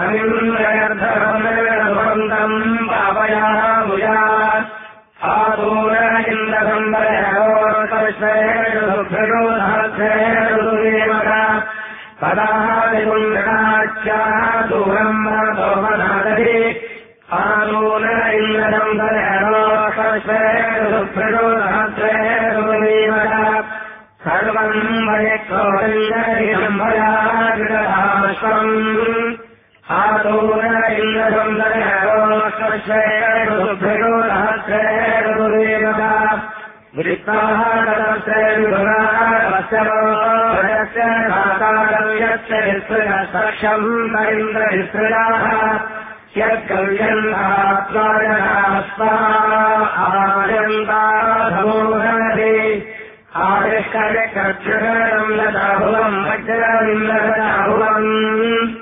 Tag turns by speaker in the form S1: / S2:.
S1: अमिन्द्रयर्धवन्तम् पापयामुया आदूर इन्द्रसम्बरयोर्कविश्वेषुभृगोधात्रेषुदेवः पदादिपुण्डराच्याः दूरम् मातोमनादधि आदूर इन्द्रसम्बरयोर्कविश्वेषुभृगोधात्रेषुदेवः सर्वम् भयक्रोन्दरिसम्भयाश्वम् आदूर इन्द्रसुन्दरहरोष्वेषुभृगोधात्रेषुदेवः वृत्ताहारवस्यवोरस्य यच्च विस्तृतसक्षम् तरिन्द्रविस्तृताः यत्कव्यन्तात्वायनास्ता आर्यन्ताधमोहरति आदिष्कर्यकर्षणम् लताहुलम् वज्रमिन्द्रलताहुलम्